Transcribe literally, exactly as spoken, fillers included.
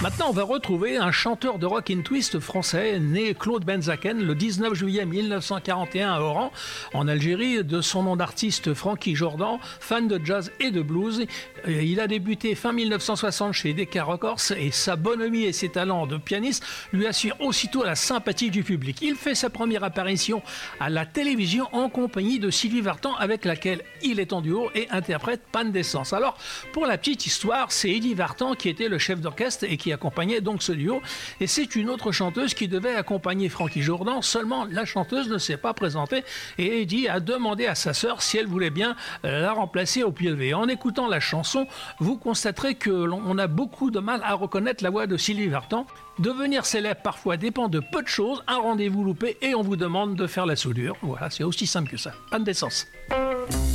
Maintenant, on va retrouver un chanteur de rock and twist français né Claude Benzaken le dix-neuf juillet mille neuf cent quarante et un à Oran, en Algérie, de son nom d'artiste Francky Jordan, fan de jazz et de blues. Il a débuté fin mille neuf cent soixante chez Decca Records et sa bonhomie et ses talents de pianiste lui assurent aussitôt la sympathie du public. Il fait sa première apparition à la télévision en compagnie de Sylvie Vartan, avec laquelle il est en duo et interprète Panne d'essence. Alors, pour la petite histoire, c'est Eddie Vartan qui était le chef d'orchestre et qui accompagnait donc ce duo, et c'est une autre chanteuse qui devait accompagner Francky Jordan, seulement la chanteuse ne s'est pas présentée et Eddie a demandé à sa sœur si elle voulait bien la remplacer au pied levé. En écoutant la chanson, vous constaterez que l'on a beaucoup de mal à reconnaître la voix de Sylvie Vartan. Devenir célèbre parfois dépend de peu de choses, un rendez-vous loupé et on vous demande de faire la soudure. Voilà, c'est aussi simple que ça. Panne d'essence.